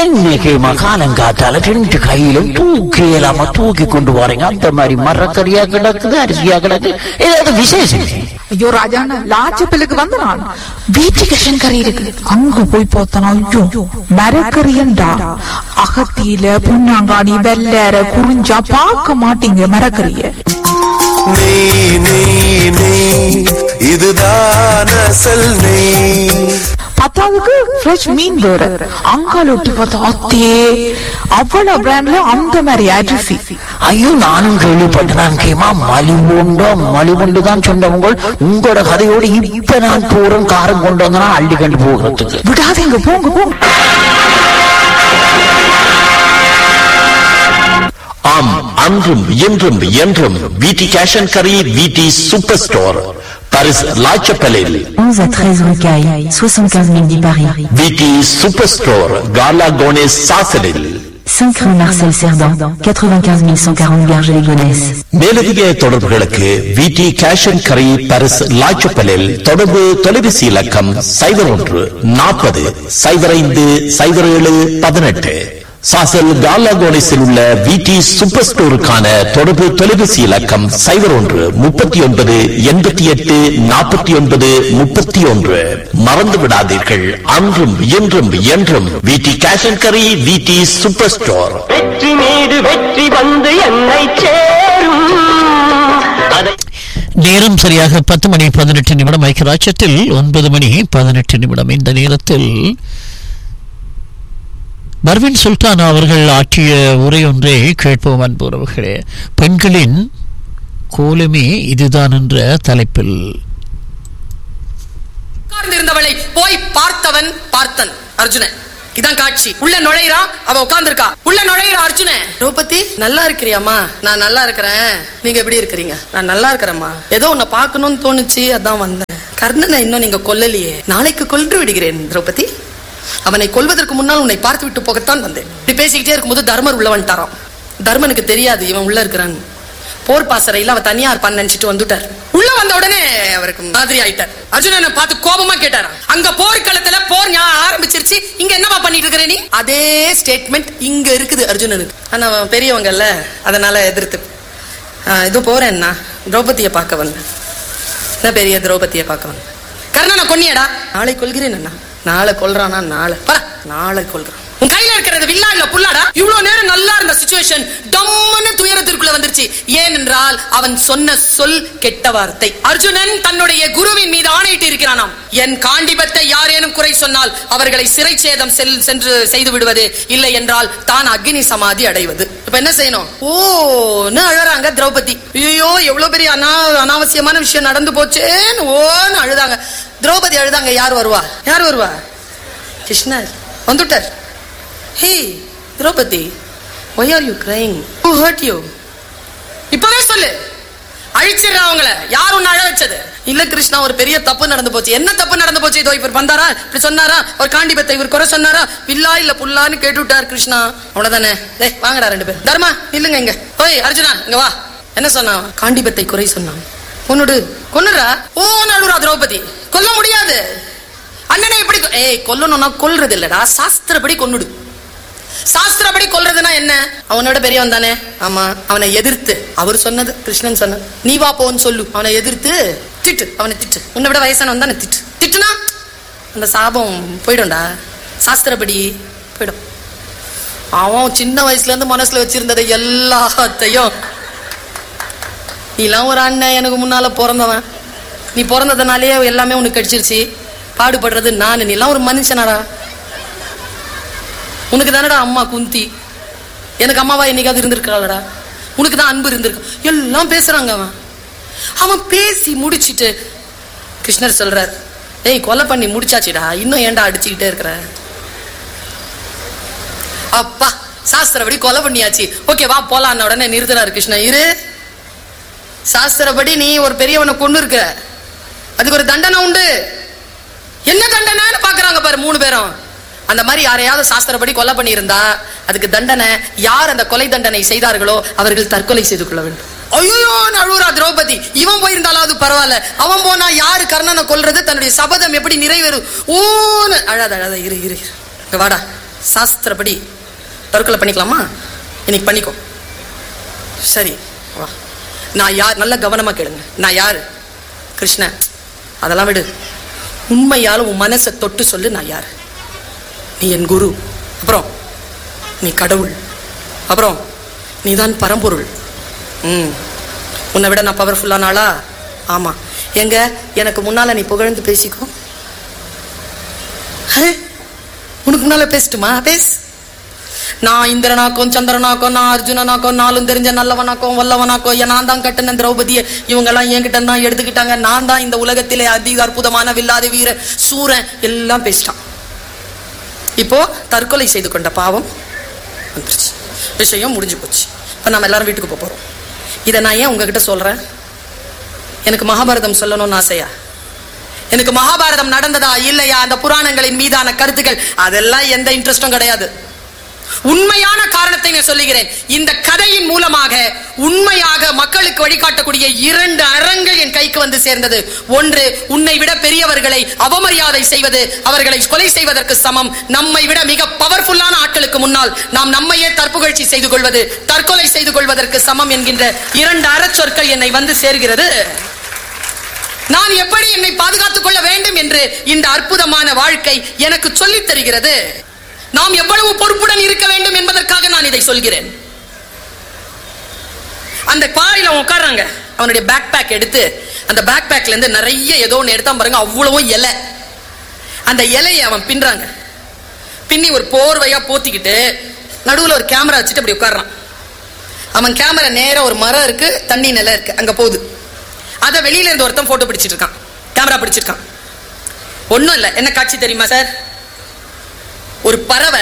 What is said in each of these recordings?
இன்னைக்கு மகாலங்காத்தால ரெண்டு கையிலும் தூக்கி இல்லாம தூக்கி கொண்டு போறீங்க. அந்த மாதிரி மரக்கறியா கிடக்குது, அரிசியா கிடக்கு, ஏதாவது விசேஷம்? ஐயோ ராஜாண்ணா, லாச்சப்பிலுக்கு வந்து நான் வீட்டுக்கு கறி இருக்கு, அங்க போய் பார்த்தனா ஐயோ மரக்கறியண்டா. அகத்தியில புண்ணாங்காணி வெள்ளற குறிஞ்சா பார்க்க மாட்டீங்க மரக்கறிய. இதுதான் அசல் நெய். பத்தாவதுக்கு ஃப்ரெஷ் மீன் வேற, அங்கால ஒட்டி பார்த்தா அத்தே அவ்வளவு பிராண்ட்ல அந்த மாதிரி அரிசி. ஐயோ நானும் கேள்விப்பட்டேன். கேமா மலிவுண்டு தான் சொன்னவங்க உங்களோட கதையோடு இப்ப நான் போறோம் காரம் கொண்டு வந்தனா அள்ளி கண்டு போகிறதுக்கு. விடாதீங்க, போங்க போங்க. ஆம், அன்றும் இன்றும் என்றும் வீட்டி cash and curry, வீட்டி super store, Paris லாச்சப்பலில் 11 à 13 rue Caille, 75 010 Paris. வீட்டி super store, கார்லா கோனேஸ் சாசலில் 5 rue Marcel Cerdan, 95 140 Garges-les-Gonesse. மேலதிக தொடர்புகளுக்கு வீட்டி கேஷ் அண்ட் கரி, பாரிஸ் லாச்சப்பலில் தொடர்பு தொலைபேசி இலக்கம் 01 40 05 07 18. சாசல் கார்லாகோனிஸில் உள்ள வீட்டி சூப்பர் ஸ்டோருக்கான தொடர்பு தொலைபேசி இலக்கம் 01 39 88 49 31. மறந்து விடாதீர்கள், அன்றும் இன்றும் என்றும் வீட்டி cash and curry, வீட்டி super store. வெற்றி மீது வெற்றி வந்து என்னை சேரும். நேரம் சரியாக 10:18 ஐக்கியராட்சத்தில் 9:18. இந்த நேரத்தில் பர்வின் சுல்தான் அவர்கள் ஆற்றிய உரை ஒன்றை கேட்போம் அன்புறவுகளே. பெண்களின் கோலமே இதுதான் என்ற தலைப்பில். உட்கார்ந்திருந்தவளை போய் பார்த்தவன் பார்த்தன் அர்ஜுனன். இதான் காட்சி. உள்ள நுழையிறா, அவ உட்கார்ந்திருக்கா. உள்ள நுழையிறா அர்ஜுனன். திரௌபதி நல்லா இருக்கிறியாமா? நான் நல்லா இருக்கிறேன், நீங்க எப்படி இருக்கிறீங்க? நான் நல்லா இருக்கிறேம்மா. ஏதோ உன்னை பார்க்கணும்னு தோணுச்சு, அதான் வந்தேன். கர்ணனை இன்னும் நீங்க கொல்லலையே, நாளைக்கு கொன்று விடுகிறேன் திரௌபதி. அவனை கொல்வதற்கு முன்னால் உன்னை பார்த்து விட்டு போகத்தான் வந்தேன். இப்படி பேசிக்கிட்டே இருக்கும்போது தர்மர் உள்ள வந்துட்டாராம். தர்மனுக்கு தெரியாது இவன் உள்ள இருக்கிறான். போர் பாசறையில அவ தனியா இருப்பான்னு நினைச்சிட்டு வந்துட்டார். உள்ள வந்த உடனே அவருக்கு மாதிரி ஆயிட்டார். அர்ஜுனனை பார்த்து கோபமா கேட்டாராம், அங்க போர்க்களத்துல போர் ஆரம்பிச்சிருச்சு, இங்க என்னவா பண்ணிட்டு இருக்கிற நீ? அதே ஸ்டேட்மெண்ட் இங்க இருக்குது அர்ஜுனனுக்கு. ஆனா அவன் பெரியவங்கல்ல, அதனால எதிர்த்து இது போறேன்னா திரௌபதியை பார்க்க வந்தேன். பெரிய திரௌபதியை பார்க்க வந்தேன். கர்ணனை கொன்னியடா? நாளை கொல்கிறேன் அண்ணா. நாளை கொல்றானா? நாளை கொல்றான். உன் கையில இருக்கிறது வில்லா இல்ல புல்லாடா? இவ்வளவு நேரம் நல்லா இருந்த சிச்சுவேஷன் தம்மன்னு துயரத்திற்குள்ள வந்துருச்சு. ஏனென்றால் அவன் சொன்ன சொல் கெட்ட வார்த்தை. அர்ஜுனன் தன்னுடைய குருவின் மீது ஆணையிட்டு இருக்கிறானாம், என் காண்டிபத்தை யாரேனும் குறை சொன்னால் அவர்களை சிறைச்சேதம் சென்று செய்து விடுவது, இல்லை என்றால் தான் அக்னி சமாதி அடைவது. இப்ப என்ன செய்யணும்? ஓன்னு அழறாங்க திரௌபதி. ஐயோ எவ்வளவு பெரிய அனாவசியமான விஷயம் நடந்து போச்சேன்னு ஓன்னு அழுதாங்க. திரௌபதி அழுதாங்க. யார் வருவா? கிருஷ்ணர் வந்துட்டார். ஹே Draupadi, why are you crying? Who hurt you? இப்பவே சொல்லு, அழிச்சிடுறா அவங்கள. யார் உன்னை அழ வச்சது? இல்ல கிருஷ்ணா, ஒரு பெரிய தப்பு நடந்து போச்சு. என்ன தப்பு நடந்து போச்சு? இதோ இவர் வந்தாரா, இப்படி சொன்னாரா, ஒரு காண்டிபத்தை இவர் குறை சொன்னாரா, வில்லா இல்ல புல்லான்னு கேட்டு விட்டார் கிருஷ்ணா. அவ்வளவுதானே. வாங்கடா ரெண்டு பேர். தர்மா இல்லங்க இங்க. ஓய் அர்ஜுனா இங்க வா. என்ன சொன்னான்? காண்டிபத்தை குறை சொன்னான். கொன்னுடா. ஓ நடுறா திரௌபதி. கொல்ல முடியாது அண்ணனை. எப்படி கொல்லணும்னா கொல்றது இல்லடா, சாஸ்திரப்படி கொன்னுடு. சாஸ்திரப்படி கொல்றதுன்னா என்ன? அவனோட பெரியவன் தானே. ஆமா, அவனை எதிர்த்து அவர் சொன்னது கிருஷ்ணன் சொன்ன, நீ வா போன்னு சொல்லு. அவனை எதிர்த்து திட்டு, அவனை திட்டு. உன்னை விட வயசானவன் தானே, திட்டு. திட்டுனா அந்த சாபம் போயிடும்டா, சாஸ்திரப்படி போயிடும். அவன் சின்ன வயசுல இருந்து மனசுல வச்சிருந்ததை எல்லாத்தையும், நீலாம் ஒரு அண்ணன், எனக்கு முன்னால பிறந்தவன், நீ பிறந்ததுனாலே எல்லாமே உனக்கு கிடைச்சிருச்சு. பாடுபடுறது நான், நீ எல்லாம் ஒரு மனுஷனாரா? உனக்கு தானடா அம்மா குந்தி, எனக்கு அம்மாவா என்னைக்காவது இருந்திருக்காளடா? உனக்கு தான் அன்பு இருந்திருக்கு. எல்லாம் பேசுறாங்க. அவன் பேசி முடிச்சிட்டு கிருஷ்ணர் சொல்றார், கொலை பண்ணி முடிச்சாச்சுடா, இன்னும் ஏன்டா அடிச்சுக்கிட்டே இருக்கிற? அப்பா சாஸ்திரப்படி கொலை பண்ணியாச்சு, ஓகே வா போலாம். உடனே நிறுத்தினார் கிருஷ்ணன். இரு, சாஸ்திரப்படி நீ ஒரு பெரியவனை கொண்டு இருக்க, அதுக்கு ஒரு தண்டனை உண்டு. என்ன தண்டனைன்னு பாக்குறாங்க பாரு மூணு பேரும். அந்த மாதிரி யாரையாவது சாஸ்திரப்படி கொலை பண்ணியிருந்தா அதுக்கு தண்டனை, யார் அந்த கொலை தண்டனை செய்தார்களோ அவர்கள் தற்கொலை செய்து கொள்ள வேண்டும். ஐயோ அழுறா திரௌபதி. இவன் போயிருந்தாலாவது பரவாயில்ல, அவன் போனா யாரு கர்ணனை கொல்றது? தன்னுடைய சபதம் எப்படி நிறைவேறும்? ஓன்னு அழாத. இரு வாடா, சாஸ்திரப்படி தற்கொலை பண்ணிக்கலாமா? இன்னைக்கு பண்ணிக்கோ. சரி வா. நான் யார்? நல்ல கவனமா கேளுங்க. நான் யாரு? கிருஷ்ணன். அதெல்லாம் விடு. உண்மையால உன் மனசை தொட்டு சொல்லு. நான் யாரு? நீ என் குரு. அப்புறம் நீ கடவுள். அப்புறம் நீதான் பரம்பொருள். உன்னை விட நான் பவர்ஃபுல்லான ஆளா? ஆமா. எங்க எனக்கு முன்னால நீ புகழ்ந்து பேசிக்கோ. உனக்கு முன்னால பேசட்டுமா? பேசு. நான் இந்திரனாக்கும் சந்திரனாக்கும் நான் அர்ஜுனனாக்கும் நாளும் தெரிஞ்ச நல்லவனாக்கும் வல்லவனாக்கும் நான் தான் கட்டின திரௌபதியை இவங்க எல்லாம் என்கிட்ட தான் எடுத்துக்கிட்டாங்க. நான் தான் இந்த உலகத்திலே அதிக அற்புதமான வில்லாத வீர சூரன் எல்லாம் பேசிட்டான். இப்போ தற்கொலை செய்து கொண்ட பாவம் வந்துருச்சு. விஷயம் முடிஞ்சு போச்சு. இப்ப நம்ம எல்லாரும் வீட்டுக்கு போறோம். இதை நான் ஏன் உங்ககிட்ட சொல்றேன்? எனக்கு மகாபாரதம் சொல்லணும்னு ஆசையா? எனக்கு மகாபாரதம் நடந்ததா இல்லையா, அந்த புராணங்களின் மீதான கருத்துக்கள் அதெல்லாம் எந்த இன்ட்ரெஸ்டும் கிடையாது. உண்மையான காரணத்தை நான் சொல்லுகிறேன். இந்த கதையின் மூலமாக உண்மையாக மக்களுக்கு வழிகாட்டக்கூடிய 2 அறங்கள் என் கைக்கு வந்து சேர்ந்தது. ஒன்று, உன்னை விட பெரியவர்களை அவமரியாதை செய்வது அவர்களை கொலை செய்வதற்கு சமம். நம்மை விட மிக பவர்ஃபுல்லான ஆட்களுக்கு முன்னால் நாம் நம்மையே தற்புகழ்ச்சி செய்து கொள்வது தற்கொலை செய்து கொள்வதற்கு சமம் என்கின்ற 2 அறச்சொற்கள் என்னை வந்து சேர்கிறது. நான் எப்படி என்னை பாதுகாத்துக் கொள்ள வேண்டும் என்று இந்த அற்புதமான வாழ்க்கை எனக்கு சொல்லித் தருகிறது. நாம் எவ்வளவு பொறுப்புடன் இருக்க வேண்டும் என்பதற்காக நான் இதை சொல்கிறேன். அந்த பாறையில உட்கார்றாங்க. அவனுடைய பேக் பேக் எடுத்து அந்த பேக் பேக்ல இருந்து நிறைய ஏதோ ஒன்று எடுத்தான் பாருங்க. அவ்வளவும் இலை. அந்த இலையை அவன் பின்றாங்க. பின்னி ஒரு போர்வையா போத்திக்கிட்டு நடுவில் ஒரு கேமரா வச்சுட்டு அப்படி உட்கார்றான். அவன் கேமரா நேரா ஒரு மரம் இருக்கு, தண்ணி நிலை இருக்கு, அங்க போகுது. அதை வெளியில இருந்து ஒருத்தன் போட்டோ பிடிச்சிட்டு இருக்கான், கேமரா பிடிச்சிருக்கான். ஒன்னும் இல்லை. என்ன காட்சி தெரியுமா சார்? ஒரு பறவை,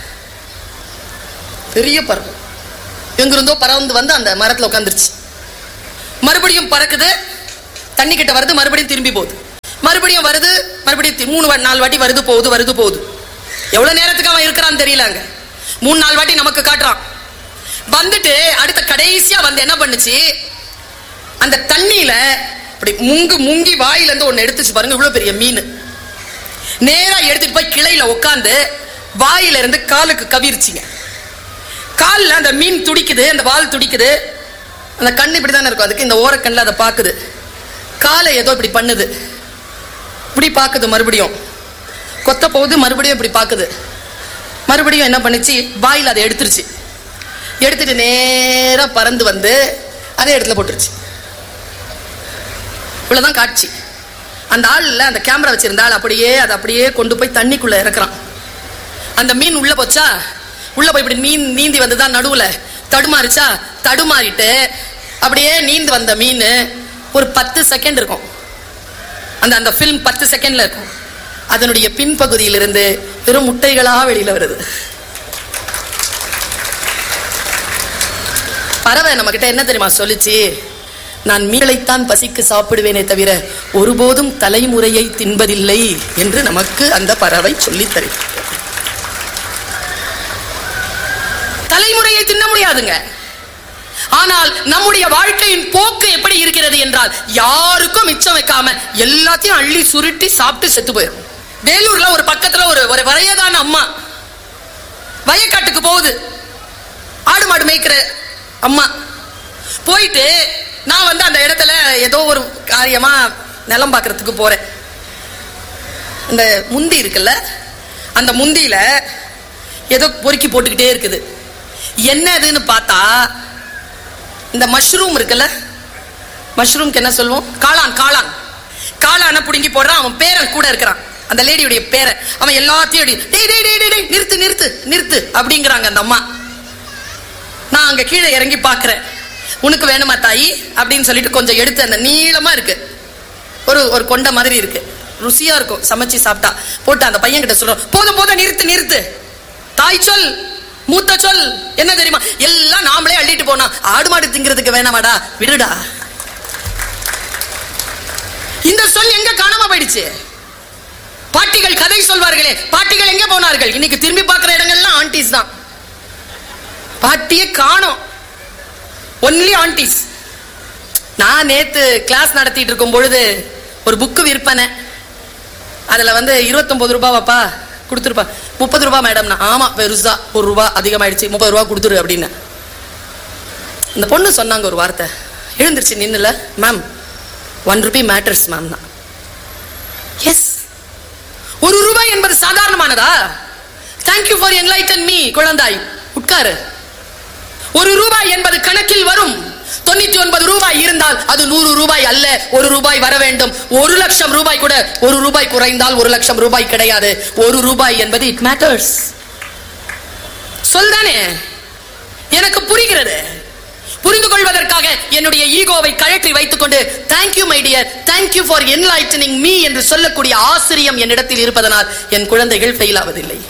பெரிய பறவை, எங்கிருந்தோ பறந்து வந்து அந்த மரத்துல உட்காந்துருச்சு. மறுபடியும் பறக்குது, தண்ணி கிட்ட வருது, மறுபடியும் திரும்பி போகுது, மறுபடியும் வருது, மறுபடியும் 3-4 வாட்டி வருது போகுது. எவ்வளவு நேரத்துக்கு அவன் இருக்கிறான்னு தெரியலங்க. 3-4 வாட்டி நமக்கு காட்டுறான். வந்துட்டு அடுத்த கடைசியா வந்து என்ன பண்ணுச்சு, அந்த தண்ணியில அப்படி முங்கி வாயில இருந்து ஒன்னு எடுத்துச்சு பாருங்க. இவ்வளவு பெரிய மீன் நேரா எடுத்துட்டு போய் கிளையில உட்காந்து வாயில இருந்து காலுக்கு கவிர்ச்சிங்க. காலில் அந்த மீன் துடிக்குது, அந்த வால் துடிக்குது. அந்த கண்ணு இப்படிதானே இருக்கும் அதுக்கு, இந்த ஓரக்கண்ணில் அதை பாக்குது. காலை ஏதோ இப்படி பண்ணுது, இப்படி பாக்குது, மறுபடியும் கொத்த போகுது, மறுபடியும் இப்படி பாக்குது. மறுபடியும் என்ன பண்ணுச்சு, வாயில் அதை எடுத்துருச்சு. எடுத்துட்டு நேரா பறந்து வந்து அதே இடத்துல போட்டுருச்சு. இவ்வளவுதான் காட்சி. அந்த ஆள்ல அந்த கேமரா வச்சிருந்த ஆள் அதை அப்படியே கொண்டு போய் தண்ணிக்குள்ள இறக்குறான். அந்த மீன் உள்ள போச்சா, உள்ள போய் இப்படி மீன் நீந்தி வந்துதான் நடுவுல தடுமாறிச்சா, தடுமாறிட்டு அப்படியே நீந்து வந்த மீன் ஒரு 10 செகண்ட் இருக்கும். அந்த பிலிம் 10 செகண்ட்ல இருக்கும். அதனுடைய பின்பகுதியிலிருந்து வெறும் முட்டைகளா வெளியில வருது. பறவை நம்ம கிட்ட என்ன தெரியுமா சொல்லிச்சு, நான் மீன்களைத்தான் பசிக்கு சாப்பிடுவேனே தவிர ஒருபோதும் தலைமுறையை தின்பதில்லை என்று நமக்கு அந்த பறவை சொல்லி தரும். தலைமுறையை தின்ன முடியாதுங்க. ஆனால் நம்முடைய வாழ்க்கையின் போக்கு எப்படி இருக்கிறது என்றால், யாருக்கும் மிச்சம் வைக்காம எல்லாத்தையும் அள்ளி சுருட்டி சாப்பிட்டு செத்து போயிடும். வேலூர்ல ஒரு பக்கத்துல ஒரு வயதான அம்மா வயக்காட்டுக்கு போகுது. ஆடு மாடு மேய்க்கிற அம்மா போயிட்டு, நான் வந்து அந்த இடத்துல ஏதோ ஒரு காரியமா நிலம் பார்க்கறதுக்கு போறேன். இந்த முந்தி இருக்குல்ல, அந்த முந்தியில ஏதோ பொறுக்கி போட்டுக்கிட்டே இருக்குது. என்னதுன்னு பார்த்தா, இந்த மஷ்ரூம் இருக்குல்ல, மஷ்ரூம்க்கு என்ன சொல்லுவோம், காளான புடுங்கி போடுறான். அவன் பேரன் கூட இருக்கிறான், அந்த லேடியுடைய பேரன். அவன் எல்லாத்தையும் நிறுத்து அப்படிங்கிறாங்க அந்த அம்மா. நான் அங்க கீழே இறங்கி பாக்குறேன். உனக்கு வேணுமா தாயி அப்படின்னு சொல்லிட்டு கொஞ்சம் எடுத்து, அந்த நீளமா இருக்கு, ஒரு கொண்ட மாதிரி இருக்கு, ருசியா இருக்கும், சமைச்சு சாப்பிட்டா போட்டு அந்த பையன் கிட்ட சொல்றோம், போதும் நிறுத்து, தாய் சொல், மூத்த சொல் என்ன தெரியுமா, எல்லாம் நாமளே அள்ளிட்டு போனா ஆடு மாடு திங்கிறதுக்கு வேணாமாடா, விடுடா. இந்த சொல் எங்க காணாம போயிடுச்சு? பாட்டிகள் கதை சொல்வார்களே, பாட்டிகள் எங்க போனார்கள்? இன்னைக்கு திரும்பி பார்க்கிற இடங்கள்லாம் ஆண்டிஸ் தான். பாட்டியே காணோம், ஒன்லி ஆண்டிஸ். நான் நேத்து கிளாஸ் நடத்திட்டு இருக்கும் பொழுது ஒரு புக்கு விற்பனை, அதுல வந்து 29 ரூபாவாப்பா கொடுத்துருப்பா. 30 ரூபாய் மேடம்னா, ஆமா பெருசா 1 ரூபா அதிகமாயிடுச்சு, 30 ரூபா கொடுத்துரு அப்படின்னு. இந்த பொண்ணு சொன்னாங்க ஒரு வார்த்தை, எழுந்திருச்சு நின்னுல, ma'am 1 Ruby matters ma'am. S, 1 ரூபாய் என்பது சாதாரணமானதா? தேங்க்யூ ஃபார் என்லைட்டன் மீ குழந்தாய், உட்காரு. 1 ரூபாய் என்பது கணக்கில் வரும். 99 ரூபாய் இருந்தால் அது 100 ரூபாய் அல்ல, 1 ரூபாய் வர வேண்டும். 1 லட்சம் ரூபாய் கூட 1 ரூபாய் குறைந்தால் 1 லட்சம் ரூபாய் கிடையாது. 1 ரூபாய் என்பது இட் மேட்டர்ஸ். சொல்தானே, எனக்கு புரிகிறது. புரிந்து கொள்வதற்காக என்னுடைய ஈகோவை கழற்றி வைத்துக் கொண்டு thank you my dear, thank you for enlightening me என்று சொல்லக்கூடிய ஆசிரியம் என்னிடத்தில் இருப்பதனால் என் குழந்தைகள் ஃபெயில் ஆவதில்லை.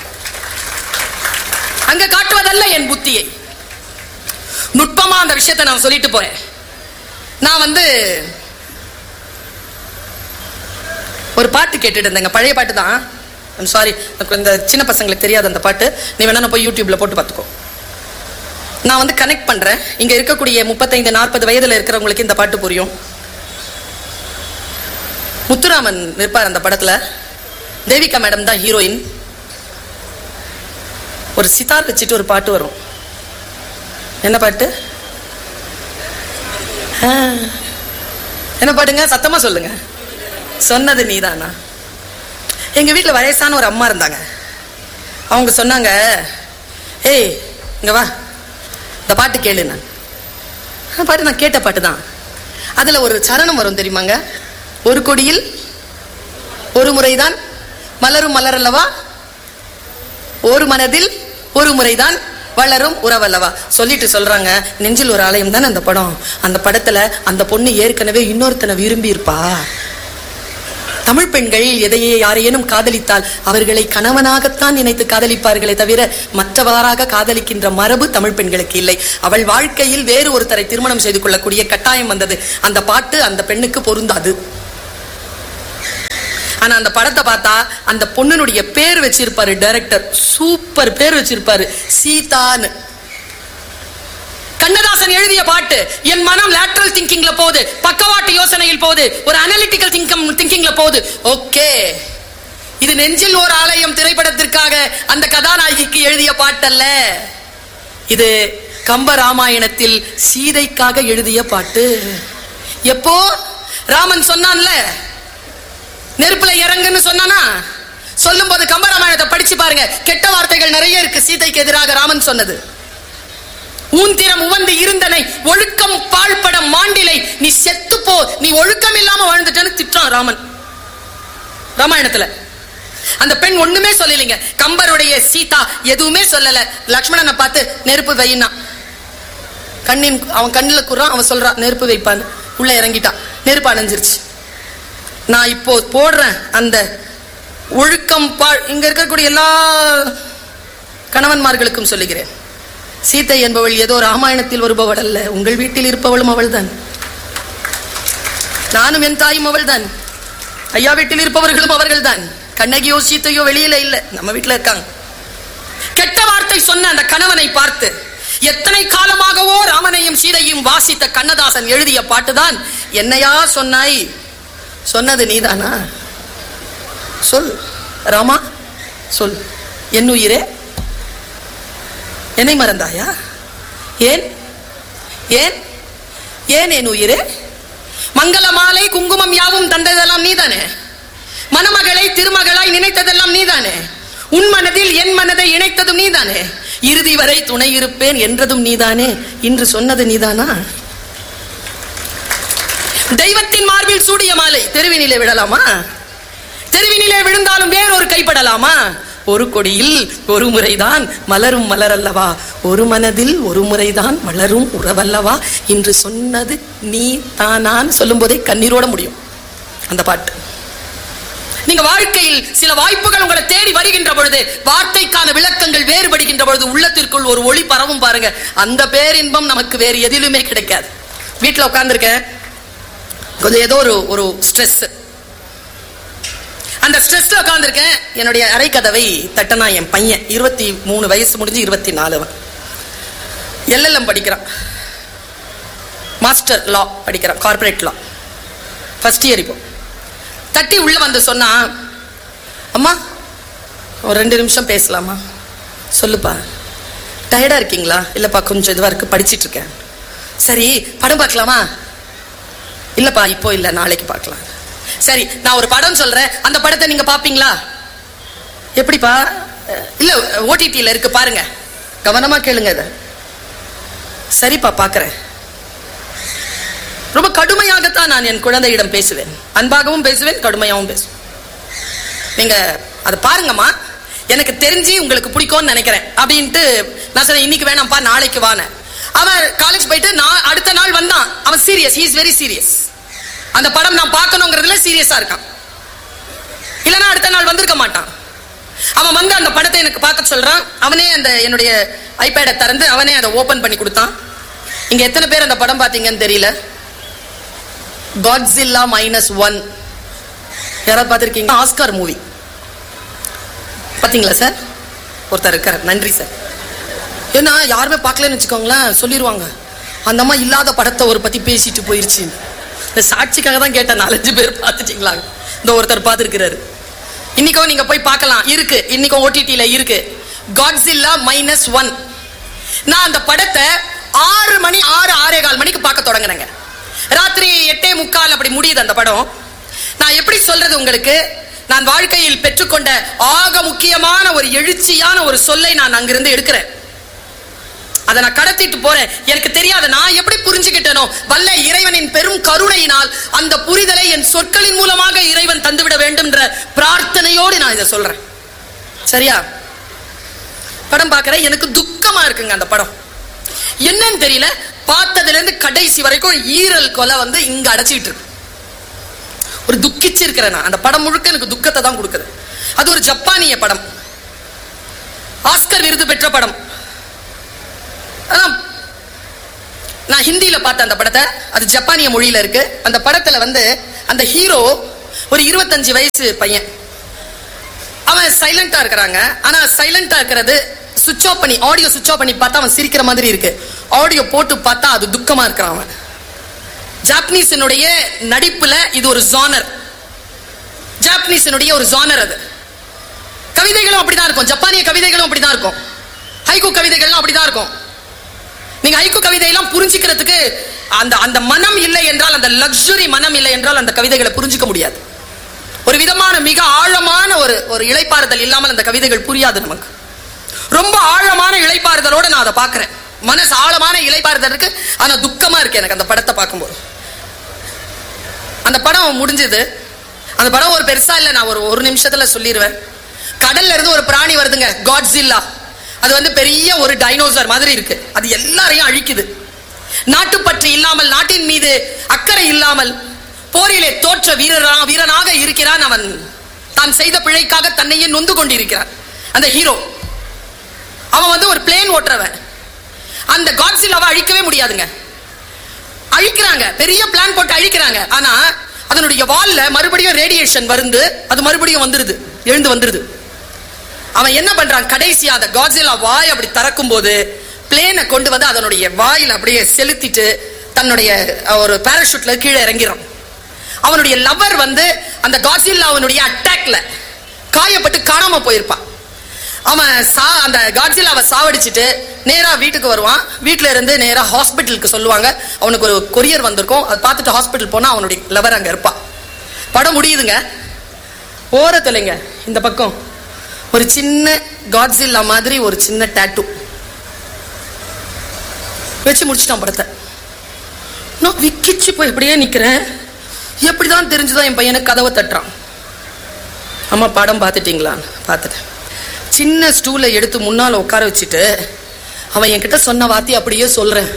அங்க காட்டுவதல்ல என் புத்தியை. நுட்பமா அந்த விஷயத்தை நான் சொல்லிட்டு போறேன். நான் ஒரு பாட்டு கேட்டுட்டு இருந்தேங்க, பழைய பாட்டு தான். சாரி, இந்த சின்ன பசங்களுக்கு தெரியாது அந்த பாட்டு. நீ வேணா போய் யூடியூப்ல போட்டு பார்த்துக்கோ. நான் கனெக்ட் பண்றேன். இங்க இருக்கக்கூடிய 35-40 வயதுல இருக்கிறவங்களுக்கு இந்த பாட்டு புரியும். முத்துராமன் இருப்பார் அந்த படத்துல, தேவிகா மேடம் தான் ஹீரோயின். ஒரு சித்தார் வச்சுட்டு ஒரு பாட்டு வரும். என்ன பாட்டு? என்ன பாட்டுங்க? சத்தமா சொல்லுங்க. சொன்னது நீதானா. எங்க வீட்டுல வயசான ஒரு அம்மா இருந்தாங்க. அவங்க சொன்னாங்க, ஏய் இங்க வா, இந்த பாட்டு கேளு. நான் பாட்டு நான் கேட்ட பாட்டு தான். அதுல ஒரு சரணம் வரும் தெரியுமாங்க, ஒரு கொடியில் ஒரு முறைதான் மலரும் மலரல்லவா, ஒரு மனதில் ஒரு முறைதான் வளரும் உறவல்லவா. சொல்லிட்டு சொல்றாங்க, நெஞ்சில் ஒரு ஆலயம் தானே அந்த படம். அந்த படத்துல அந்த பொண்ணு ஏற்கனவே இன்னொருத்தனை விரும்பி இருப்பா. தமிழ் பெண்கள் எதையே யாரையேனும் காதலித்தால் அவர்களை கணவனாகத்தான் நினைத்து காதலிப்பார்களே தவிர மற்றவாறாக காதலிக்கின்ற மரபு தமிழ் பெண்களுக்கு இல்லை. அவள் வாழ்க்கையில் வேறு ஒருத்தரை திருமணம் செய்து கொள்ளக்கூடிய கட்டாயம் வந்தது. அந்த பாட்டு அந்த பெண்ணுக்கு பொருந்தாது. ஆனா அந்த படத்தை பார்த்தா அந்த பொண்ணுடைய பேர் வச்சிருப்பாரு டைரக்டர், சூப்பர் பேர் வச்சிருப்பாரு, சீதான்னு. கண்ணதாசன் எழுதிய பாட்டு. என் மனம் லேட்டரல் திங்கிங்ல போகுது, பக்கவாட்டு யோசனையில் போகுது, ஒரு அனலிட்டிக்கல் திங்கிங்ல போகுது. ஓகே, இது நெஞ்சில் ஒரு ஆலயம் திரைப்படத்திற்காக அந்த கதாநாயகிக்கு எழுதிய பாட்டல்ல. இது கம்ப ராமாயணத்தில் சீதைக்காக எழுதிய பாட்டு. எப்போ ராமன் சொன்னான்ல, நெருப்புல இறங்குன்னு சொன்னானா, சொல்லும் போது கம்பராமாயணத்தை படிச்சு பாருங்க, கெட்ட வார்த்தைகள் நிறைய இருக்கு. சீதைக்கு எதிராக ராமன் சொன்னது, ஊந்திரம் உவந்து இருந்தனை ஒழுக்கம் பாழ்பட மாண்டிலை, நீ செத்து போ, நீ ஒழுக்கம் இல்லாம வாழ்ந்துட்டேன்னு திட்டுறான் ராமன் ராமாயணத்துல. அந்த பெண் ஒண்ணுமே சொல்லலைங்க. கம்பருடைய சீதா எதுவுமே சொல்லல. லக்ஷ்மணனை பார்த்து நெருப்பு வையினா, அவன் கண்ணுல குறான், அவன் சொல்றான் நெருப்பு வைப்பான்னு. உள்ள இறங்கிட்டான், நெருப்பு அணைஞ்சிருச்சு. நான் இப்போ போடுறேன் அந்த ஒழுக்கம் இங்க இருக்கக்கூடிய எல்லா கணவன்மார்களுக்கும் சொல்லுகிறேன், சீதை என்பவள் ஏதோ ராமாயணத்தில் வருபவள் அல்ல, உங்கள் வீட்டில் இருப்பவளும் அவள் தான். நானும் என் தாயும் அவள் தான். ஐயா வீட்டில் இருப்பவர்களும் அவர்கள் தான். கண்ணகியோ சீத்தையோ வெளியில இல்ல, நம்ம வீட்டுல இருக்காங்க. கெட்ட வார்த்தை சொன்ன அந்த கணவனை பார்த்து எத்தனை காலமாகவோ ராமனையும் சீதையும் வாசித்த கண்ணதாசன் எழுதிய பாட்டுதான் என்னையா சொன்னாய், சொன்னது நீதானா, சொல் ராமா சொல், என் உயிரே என்னை மறந்தாயா, ஏன் ஏன் ஏன் என் உயிரே, மங்கள மாலை குங்குமம் யாவும் தந்ததெல்லாம் நீதானே, மணமகளை திருமகளாய் நினைத்ததெல்லாம் நீதானே, உன் மனதில் என் மனதை இணைத்ததும் நீதானே, இறுதி வரை துணை இருப்பேன் என்றதும் நீதானே, இன்று சொன்னது நீதானா. தெய்வத்தின் மார்பில் சூடிய மாலை தெருவினிலே விடலாமா, தெருவினிலே விழுந்தாலும் வேறொரு கைப்படலாமா, ஒரு கொடியில் ஒரு முறைதான் மலரும் மலரல்லவா, ஒரு மனதில் ஒரு முறைதான் மலரும் உறவல்லவா, இன்று சொன்னது நீ தானான்னு சொல்லும் போதே கண்ணீரோட முடியும் அந்த பாட்டு. நீங்க வாழ்க்கையில் சில வாய்ப்புகள் உங்களை தேடி வருகின்ற பொழுது, வார்த்தைக்கான விளக்கங்கள் வேறுபடுகின்ற பொழுது உள்ளத்திற்குள் ஒரு ஒளி பரவும் பாருங்க, அந்த பேரின்பம் நமக்கு வேறு எதிலுமே கிடைக்காது. வீட்டுல உட்கார்ந்துருக்கேன், கொஞ்சம் ஏதோ ஒரு ஸ்ட்ரெஸ், அந்த ஸ்ட்ரெஸ்ல உட்கார்ந்துருக்கேன். என்னுடைய அறை கதவை தட்டனா என் பையன், 23 வயசு முடிஞ்சு 24 LLM படிக்கிறான், மாஸ்டர் லா படிக்கிறான், கார்பரேட் லா ஃபர்ஸ்ட் இயர். இப்போ தட்டி உள்ள வந்து சொன்னா, அம்மா ஒரு 2 நிமிஷம் பேசலாமா? சொல்லுப்பா. டயர்டா இருக்கீங்களா? இல்லப்பா கொஞ்சம் இதுவா இருக்கு, படிச்சிட்டு இருக்கேன். சரி படம் பார்க்கலாமா? இல்லப்பா இப்போ இல்ல, நாளைக்கு பார்க்கலாம். சரி நான் ஒரு படம் சொல்றேன், அந்த படத்தை நீங்க பாப்பீங்களா? எப்படிப்பா? இல்ல ஓடிடில இருக்கு பாருங்க, கவனமா கேளுங்க இத. சரிப்பா பாக்குறேன். ரொம்ப கடுமையாகத்தான் நான் என் குழந்தையிடம் பேசுவேன். அன்பாகவும் பேசுவேன், கடுமையாகவும் பேசுவேன். நீங்க அதை பாருங்கம்மா, எனக்கு தெரிஞ்சு உங்களுக்கு பிடிக்கும்னு நினைக்கிறேன் அப்படின்ட்டு நான் சொன்னேன். இன்னைக்கு வேணாம்ப்பா, நாளைக்கு வான. அவன் காலேஜ் போயிட்டு நான் அடுத்த நாள் வந்தான். அவன் serious, he is very serious. அந்த படம் நான் பார்க்கணுங்கிறதுல சீரியஸா இருக்கான். இல்லைன்னா அடுத்த நாள் வந்திருக்க மாட்டான். அவன் வந்து அந்த படத்தை எனக்கு பார்க்க சொல்றான். அவனே அந்த என்னுடைய ஐபேடை திறந்து அவனே அதை ஓபன் பண்ணி கொடுத்தான். இங்க எத்தனை பேர் அந்த படம் பார்த்தீங்கன்னு தெரியல. காட்ஸில்லா -1 யாராவது பார்த்திருக்கீங்க? ஆஸ்கார் மூவி பாத்தீங்களா சார்? ஒருத்தர் இருக்கார், நன்றி சார். ஏன்னா யாருமே பார்க்கலன்னு வச்சுக்கோங்களேன், சொல்லிடுவாங்க அந்த அம்மா இல்லாத படத்தை ஒரு பத்தி பேசிட்டு போயிருச்சு. இந்த சாட்சிக்காக தான் கேட்டேன். 4-5 பேர் பார்த்துட்டீங்களா? இந்த ஒருத்தர் பார்த்துருக்கிறாரு. இன்னைக்கும் நீங்க போய் பார்க்கலாம், இருக்கு. இன்னைக்கும் ஓடிடில இருக்கு, காட்ஸில்லா -1. நான் அந்த படத்தை 6 மணி 6:15 மணிக்கு பார்க்க தொடங்கினேங்க. ராத்திரி 8:45 அப்படி முடியுது அந்த படம். நான் எப்படி சொல்றது உங்களுக்கு? நான் வாழ்க்கையில் பெற்றுக்கொண்ட ஆக முக்கியமான ஒரு எழுச்சியான ஒரு சொல்லை நான் அங்கிருந்து எடுக்கிறேன். அதை நான் கடத்திட்டு போறேன். எனக்கு தெரியாத நான் எப்படி புரிஞ்சுக்கிட்டேனோ, வல்ல இறைவனின் பெரும் கருணையினால் அந்த புரிதலை என் சொற்களின் மூலமாக இறைவன் தந்துவிட வேண்டும் என்ற பிரார்த்தனையோடு நான் இதை சொல்றேன். சரியா? படம் பார்க்கிறேன், எனக்கு துக்கமா இருக்குங்க. அந்த படம் என்னன்னு தெரியல, பார்த்ததுல இருந்து கடைசி வரைக்கும் ஈரல் கொலை வந்து இங்க அடைச்சிட்டு இருக்கு. ஒரு துக்கிச்சு இருக்கிறேன் நான். அந்த படம் முழுக்க எனக்கு துக்கத்தை தான் கொடுக்குது. அது ஒரு ஜப்பானிய படம், ஆஸ்கர் விருது பெற்ற படம். நான் ஹிந்தியில பார்த்தேன் அந்த படத்தை, அது ஜப்பானிய மொழியில இருக்கு. அந்த படத்துல வந்து அந்த ஹீரோ ஒரு 25 வயசு பையன். அவன் சைலண்டா இருக்கிறாங்க. ஆனா சைலண்டா இருக்கிறது சுவிட்ச் ஆஃப் பண்ணி, ஆடியோ சுவிட்ச் ஆஃப் பண்ணி பார்த்தா அவன் சிரிக்கிற மாதிரி இருக்கு. ஆடியோ போட்டு பார்த்தா அது துக்கமா இருக்கிறான் அவன். ஜாப்பனீஸினுடைய நடிப்புல இது ஒரு ஜானர், ஜாப்பனீஸினுடைய ஒரு ஜானர். அது கவிதைகளும் அப்படிதான் இருக்கும், ஜப்பானிய கவிதைகளும் அப்படிதான் இருக்கும், ஹைக்கூ கவிதைகளும் அப்படிதான் இருக்கும். நீங்க ஹைக்கூ கவிதையெல்லாம் புரிஞ்சுக்கிறதுக்கு அந்த அந்த மனம் இல்லை என்றால், அந்த லக்ஸுரி மனம் இல்லை என்றால் அந்த கவிதைகளை புரிஞ்சுக்க முடியாது. ஒரு விதமான மிக ஆழமான ஒரு இளைப்பாறுதல் இல்லாமல் அந்த கவிதைகள் புரியாது நமக்கு. ரொம்ப ஆழமான இளைப்பாறுதலோட நான் அதை பார்க்கிறேன். மனசு ஆழமான இளைப்பாறுதல் இருக்கு, ஆனா துக்கமா இருக்கு எனக்கு அந்த படத்தை பார்க்கும்போது. அந்த படம் முடிஞ்சது. அந்த படம் ஒரு பெருசா இல்ல, நான் ஒரு நிமிஷத்துல சொல்லிடுவேன். கடல்ல இருந்து ஒரு பிராணி வருதுங்க, காட்ஸில்லா. அது வந்து பெரிய ஒரு டைனோசர் மாதிரி இருக்கு. அது எல்லாரையும் அழிக்குது. நாட்டுப்பற்று இல்லாமல், நாட்டின் மீது அக்கறை இல்லாமல் போரிலே தோற்ற வீரனாக இருக்கிறான் அவன். தான் செய்த பிழைக்காக தன்னையே நொந்து கொண்டிருக்கிறான் அந்த ஹீரோ. அவன் வந்து ஒரு பிளேன் ஓட்டுறவன். அந்த காட்ஸில்லாவை அழிக்கவே முடியாதுங்க. அழிக்கிறாங்க, பெரிய பிளான் போட்டு அழிக்கிறாங்க. ஆனா அதனுடைய வால்ல மறுபடியும் ரேடியேஷன் வந்து அது மறுபடியும் வந்துருது, எழுந்து வந்துருது. அவன் என்ன பண்றான், கடைசியா அந்த காட்ஸில்லா வாய் அப்படி திறக்கும் போது பிளேனை கொண்டு வந்து அதனுடைய வாயில அப்படியே செலுத்திட்டு தன்னுடைய ஒரு பாராசூட்ல கீழே இறங்கிறான். அவனுடைய லவர் வந்து அந்த காட்ஸில்லாவினுடைய அட்டாக்ல காயப்பட்டு காணாம போயிருப்பான். அவன் அந்த காட்ஸில்லாவை சாவடிச்சுட்டு நேரா வீட்டுக்கு வருவான். வீட்டுல இருந்து நேரா ஹாஸ்பிட்டலுக்கு சொல்லுவாங்க. அவனுக்கு ஒரு கொரியர் வந்திருக்கும். அதை பார்த்துட்டு ஹாஸ்பிட்டல் போனா அவனுடைய லவர் அங்க இருப்பான். படம் முடியுதுங்க. ஓரத்துலங்க இந்த பக்கம் ஒரு சின்ன காட்ஸில்லா மாதிரி ஒரு சின்ன டாட்டூ வச்சு முடிச்சுட்டான் படத்தை. நான் விக்கிச்சு போய் எப்படியே நிக்கிறேன். எப்படிதான் தெரிஞ்சுதான் என் பையனை கதவை தட்டுறான். அம்மா படம் பார்த்துட்டீங்களா? பார்த்துட்டேன். சின்ன ஸ்டூலை எடுத்து முன்னால உட்கார வச்சுட்டு அவன் என்கிட்ட சொன்ன வார்த்தை அப்படியே சொல்றேன்.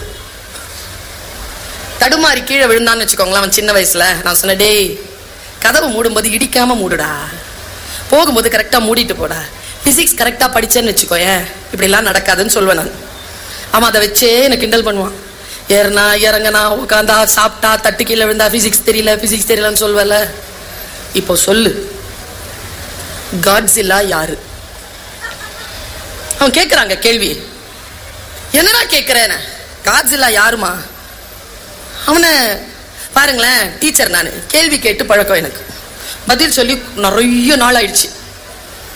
தடுமாறி கீழே விழுந்தான்னு வச்சுக்கோங்களேன் அவன் சின்ன வயசுல. நான் சொன்னேன், டேய் கதவை மூடும்போது இடிக்காம மூடுடா, போகும்போது கரெக்டா மூடிட்டு போடா, பிசிக்ஸ் கரெக்டா படிச்சேன்னு வச்சுக்கோயேன் இப்படி எல்லாம் நடக்காதுன்னு சொல்வேன் நான். அவன் அதை வச்சே எனக்கு கிண்டல் பண்ணுவான். ஏறனா இறங்கனா உட்காந்தா சாப்பிட்டா தட்டு கீழே விழுந்தா பிசிக்ஸ் தெரியலன்னு சொல்வல. இப்போ சொல்லு, காட்ஸில்லா யாரு? அவன் கேட்கிறாங்க கேள்வி. என்னடா கேட்கிறேன், காட்ஸில்லா யாருமா? அவனை பாருங்களேன், டீச்சர் நான் கேள்வி கேட்டு பழக்கம் எனக்கு. பதில் சொல்லி நிறைய நாள் ஆயிடுச்சு.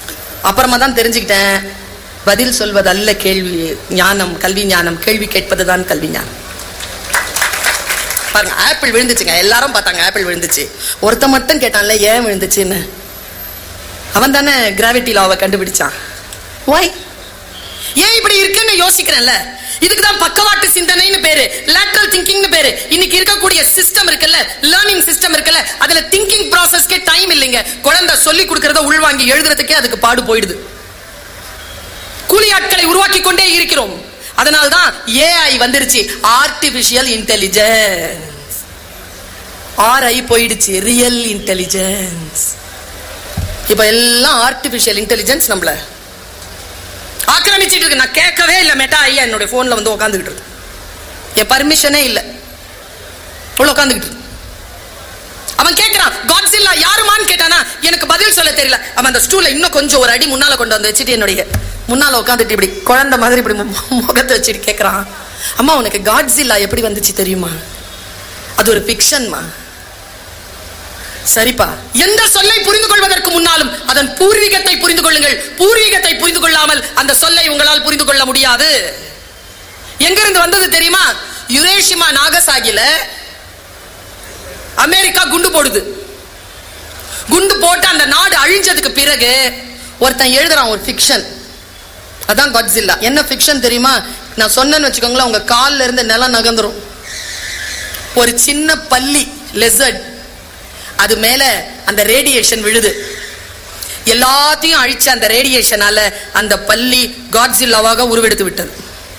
அப்புறமா தான் தெரிஞ்சுக்கிட்டேன், பதில் சொல்வது அல்ல கேள்வி ஞானம், கல்வி ஞானம், கேள்வி கேட்பதுதான் கல்வி ஞானம். பாருங்க, ஆப்பிள் விழுந்துச்சுங்க, எல்லாரும் பார்த்தாங்க ஆப்பிள் விழுந்துச்சு. ஒருத்த மட்டும் கேட்டான்ல ஏன் விழுந்துச்சுன்னு. அவன் தானே கிராவிட்டி லாவை கண்டுபிடிச்சான். Why? ஏன் இப்படி இருக்குன்னு யோசிக்கிறேன்ல. இதுக்குதான் பக்கவாட்டு சிந்தனைன்னு பேரு, லேட்டரல் திங்கிங்னு பேரு. இன்னைக்கு இருக்கக்கூடிய சிஸ்டம் இருக்குல்ல, லேர்னிங் சிஸ்டம் இருக்குல்ல, அதுல திங்கிங் ப்ராசஸ்க்கே டைம் இல்லைங்க. குழந்தை சொல்லி கொடுக்கறத உள்வாங்கி எழுதுறதுக்கே அதுக்கு பாடு போயிடுது. கூலி ஆட்களை உருவாக்கி கொண்டே இருக்கிறோம். அதனால்தான் ஏஐ வந்துருச்சு, ஆர்டிபிஷியல் இன்டெலிஜென்ஸ். ஆர்ஐ போயிடுச்சு, ரியல் இன்டெலிஜென்ஸ். இப்ப எல்லாம் ஆர்டிபிஷியல் இன்டெலிஜென்ஸ் நம்மள ஆக்கிரமிச்சிட்டு இருக்கு. நான் கேட்கவே இல்லை, மெட்டா ஐயா என்னுடைய போன்ல வந்து உட்காந்துக்கிட்டு இருக்கு, என் பர்மிஷனே இல்லை, உட்காந்துக்கிட்டு. அவன் கேட்கிறான் காட்ஸில்லா யாருமான்னு கேட்டானா, எனக்கு பதில் சொல்ல தெரியல. அவன் அந்த ஸ்டூல இன்னும் கொஞ்சம் ஒரு அடி முன்னால கொண்டு வந்து வச்சுட்டு என்னுடைய முன்னால உட்காந்துட்டு இப்படி குழந்தை மாதிரி இப்படி முகத்தை வச்சுட்டு கேட்கிறான், அம்மா உனக்கு காட்ஸில்லா எப்படி வந்துச்சு தெரியுமா? அது ஒரு பிக்ஷன்மா. சரிப்பா, எந்த சொல்லை புரிந்து கொள்வதற்கு முன்னாலும் அதன் பூர்வீகத்தை புரிந்து கொள்ளுங்கள். பூர்வீகத்தை புரிந்து கொள்ளாமல் அந்த சொல்லை உங்களால் புரிந்து கொள்ள முடியாது. எங்கிருந்து வந்தது தெரியுமா? யுரேஷிமா நாகசாகில அமெரிக்கா குண்டு போடுது. குண்டு போட்டு அந்த நாடு அழிஞ்சதுக்கு பிறகு ஒருத்தன் எழுதுறான் ஒரு ஃபிக்ஷன், அதான் காட்ஸில்லா. என்ன ஃபிக்ஷன் தெரியுமா? நான் சொன்னேன்னு வச்சுக்கோங்களேன், உங்க கால்ல இருந்து நிலம் நகர்ந்துரும். ஒரு சின்ன பல்லி லெசர்ட், அது மேல அந்த ரேடியேஷன் விழுது, எல்லாத்தையும் அழிச்ச அந்த ரேடியேஷனால அந்த பல்லி காட்ஸில்லாவாக உருவெடுத்து விட்டது.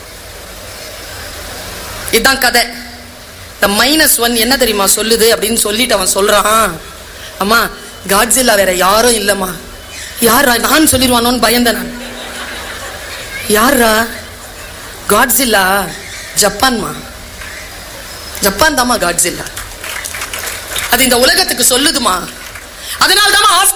இதுதான் கதை. இந்த -1 என்ன தெரியுமா சொல்லுது அப்படின்னு சொல்லிட்டு அவன் சொல்றான், அம்மா காட்ஸில்லா வேற யாரும் இல்லம்மா. யாரா? நான் சொல்லிடுவானோன்னு பயந்தேன் நான். யாரா? காட்ஸில்லா ஜப்பான்மா. ஜப்பான் தாமா காட்ஸில்லா. அது இந்த உலகத்துக்கு சொல்லுதுமா. அதனால்தான் ஆஸ்கர்